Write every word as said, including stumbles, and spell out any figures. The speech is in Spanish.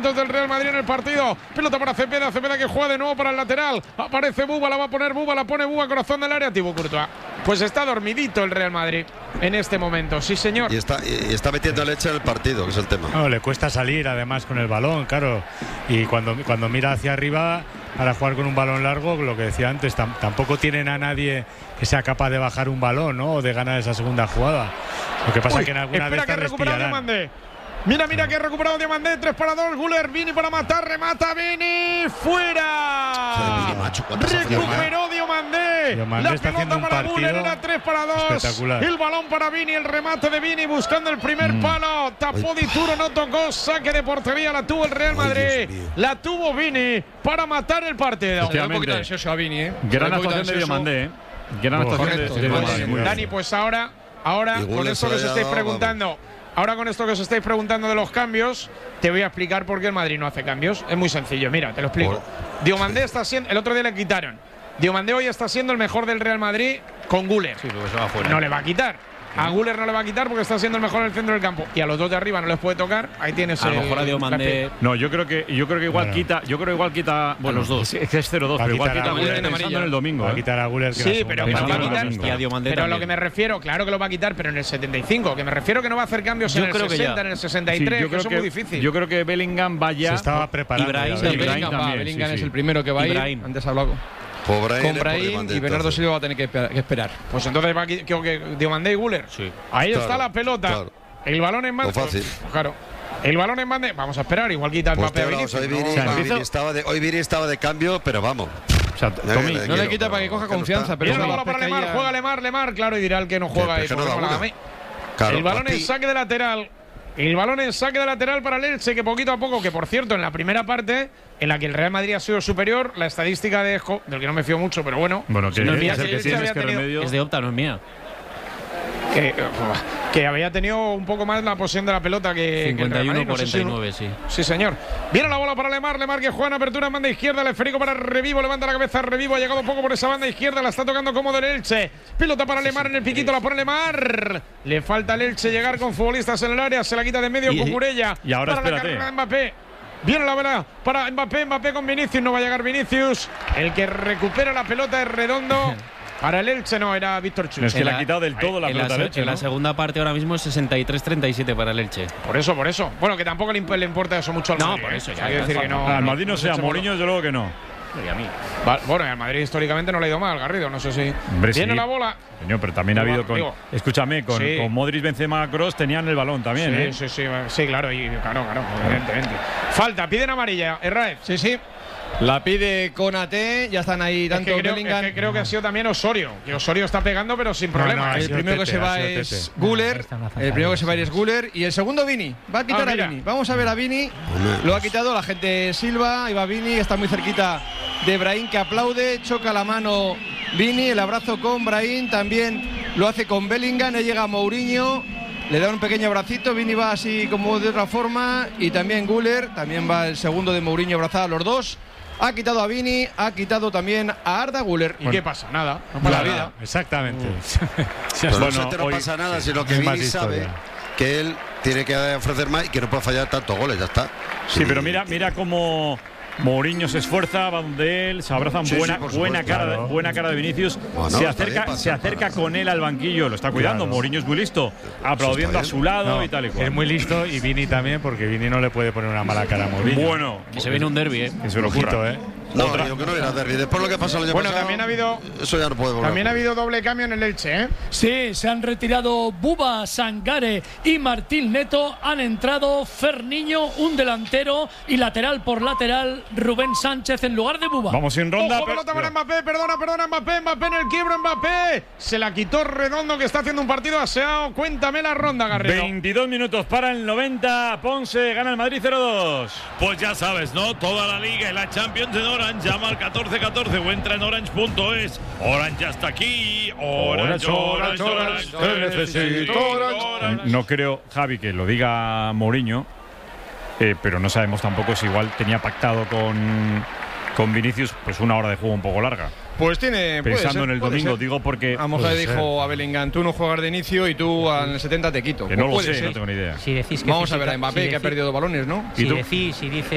minutos del Real Madrid en el partido. Pelota para Cepeda, Cepeda que juega de nuevo para el lateral. Aparece Buba, la va a poner Buba, la pone Buba, corazón del área, Thibaut Courtois. Pues está dormidito el Real Madrid en este momento, sí señor. Y está, y está metiendo leche en el partido, que es el tema. No, le cuesta salir además con el balón, claro. Y cuando, cuando mira hacia arriba para jugar con un balón largo, lo que decía antes, tam, tampoco tienen a nadie que sea capaz de bajar un balón, ¿no? O de ganar esa segunda jugada. Lo que pasa es que en alguna de estas les pillarán. Mira, mira que ha recuperado Diomandé, tres para dos, Güler, Vini para matar, remata Vini, fuera. Recuperó Diomandé. Diomandé la pelota para Güler, era tres para dos. El balón para Vini, el remate de Vini buscando el primer mm. palo. Tapó Di Turo, no tocó, saque de portería, la tuvo el Real Madrid. Ay, la tuvo Vini para matar el partido. Un poquito ansioso a Vini, ¿eh? Gran actuación de Diomandé, ¿eh? Gran actuación de Diomandé. Dani, pues ahora, ahora con esto que os estáis preguntando. Ahora con esto que os estáis preguntando de los cambios, te voy a explicar por qué el Madrid no hace cambios. Es muy sencillo, mira, te lo explico. Diomandé está siendo… El otro día le quitaron. Diomandé hoy está siendo el mejor del Real Madrid con Güler. Sí, porque se va fuera. No le va a quitar. A Güler no le va a quitar porque está siendo el mejor en el centro del campo. Y a los dos de arriba no les puede tocar. Ahí tienes a lo mejor a Diomandé. No, yo creo que yo creo que igual bueno. quita, yo creo que igual quita, bueno, los dos. Es que es cero dos, pero igual quita a Güler pensando en el domingo. Va a quitar a Güler. Sí, pero que no va a quitar. Pero a lo que me refiero, claro que lo va a quitar, pero en el setenta y cinco, que me refiero que no va a hacer cambios yo en el sesenta, en el sesenta y tres, sí, que eso es muy difícil. Yo creo que Bellingham vaya. Se estaba preparando. Bellingham es el primero que va a ir. Antes hablado con Brahim y Bernardo Silva va a tener que esperar. Pues entonces va a quitar Diomandé y Güler. Sí. Ahí claro, está la pelota. Claro. El balón en banda. Fácil. Claro. El balón en banda. Vamos a esperar. Igual quita el pues papel a Vinicius. Hoy Vini, no, o sea, Vini estaba de, hoy Vini estaba de cambio, pero vamos. O sea, Tommy, no le quita para que coja confianza. Pero la bola para Lemar. Juega Lemar, Lemar. Claro, y dirá el que no juega. Que, que no claro, el balón en saque de lateral. El balón en saque de lateral para el Elche, que poquito a poco, que por cierto, en la primera parte, en la que el Real Madrid ha sido superior, la estadística de Esco, del que no me fío mucho, pero bueno. Bueno, que, no es, mía, es, el que tienes que remedio. Es de Opta, no es mía. Que, que había tenido un poco más la posesión de la pelota que cincuenta y uno a cuarenta y nueve, sí. sí. Sí, señor. Viene la bola para Lemar, Lemar que juega en apertura en banda izquierda, el esférico para Revivo, levanta la cabeza Revivo, ha llegado poco por esa banda izquierda, la está tocando cómodo el Elche. Pelota para Lemar en el piquito, la pone Lemar. Le falta al Elche llegar con futbolistas en el área, se la quita de en medio Cucurella. Y ahora para espérate. la carrera de Mbappé. Viene la bola para Mbappé, Mbappé con Vinicius, no va a llegar Vinicius. El que recupera la pelota es Redondo. Para el Elche no, era Víctor Chus. Es que le ha quitado del todo la pelota al Elche. En la segunda parte ahora mismo es sesenta y tres treinta y siete para el Elche. Por eso, por eso. Bueno, que tampoco le, le importa eso mucho al Madrid. No, por eso. Ya hay que decir que no. Al Madrid no sea, Mourinho yo luego que no. Y a mí. Va, bueno, y al Madrid históricamente no le ha ido mal, Garrido. No sé si. Hombre, Viene sí. la bola. Señor, pero también ha habido con. Digo, escúchame, con, sí. con Modric, Benzema, Kroos tenían el balón también, sí, ¿eh? Sí, sí, sí, claro, y claro, claro, evidentemente. Falta, piden amarilla, Herrera. Sí, sí. La pide Konaté, ya están ahí tanto es que creo, Bellingham. es que creo que ha sido también Osorio, que Osorio está pegando pero sin problema. No, no, el primero tete, que se va es Güler, el primero que se va es Güler y el segundo Vini, va a quitar ah, a Vini. Vamos a ver a Vini, lo ha quitado la gente Silva, y va Vini, está muy cerquita de Brahim que aplaude, choca la mano Vini, el abrazo con Brahim, también lo hace con Bellingham, le llega Mourinho. Le da un pequeño abracito, Vini va así como de otra forma y también Güler, también va el segundo de Mourinho abrazado a los dos. Ha quitado a Vini, ha quitado también a Arda Güler. ¿Y bueno, qué pasa? Nada. No pasa nada. Vida. Exactamente. Uh. Pero bueno, no, no pasa nada, sí, sino que Vini sabe que él tiene que ofrecer más y que no puede fallar tantos goles, ya está. Sí, sí, pero mira, mira cómo Mourinho se esfuerza, va donde él, se abrazan, sí, buena, sí, buena, cara, claro. buena cara de Vinicius, bueno, se acerca, bien, se acerca con él al banquillo, lo está cuidando, claro. Mourinho es muy listo, aplaudiendo a su lado no, y tal y cual. Es muy listo y Vini también, porque Vini no le puede poner una mala cara a Mourinho. Bueno, que se viene un derbi, ¿eh? Que se lo ocurra, ¿eh? No, Otra. Digo que no era derbi. Después lo que pasó el año bueno, pasado, también ha habido, eso ya no puede volver. También ha habido doble cambio en el Elche, ¿eh? Sí, se han retirado Buba, Sangare y Martín Neto. Han entrado Ferniño, un delantero, y lateral por lateral Rubén Sánchez en lugar de Buba. Vamos sin ronda. Ojo, pelota para Mbappé, perdona, perdona, Mbappé, Mbappé en el quiebro, Mbappé. Se la quitó Redondo, que está haciendo un partido aseado. Cuéntame la ronda, Garrido. veintidós minutos para el noventa. Ponce gana el Madrid cero dos. Pues ya sabes, ¿no? Toda la liga y la Champions en Orange. Llama al catorce catorce o entra en orange punto es. Orange ya está aquí. Orange, Orange, Orange, Orange, Orange, te necesito, Orange. No creo, Javi, que lo diga Mourinho, eh, pero no sabemos tampoco si igual tenía pactado con, con Vinicius pues una hora de juego un poco larga. Pues tiene. Pensando ser, en el domingo, ser. digo porque. A lo mejor le dijo a Bellingham, tú no juegas de inicio y tú en el setenta te quito. Que no lo sé, ser. no tengo ni idea. Si decís que Vamos a ver a Mbappé, si que ha perdido dos balones, ¿no? Si decís, si dice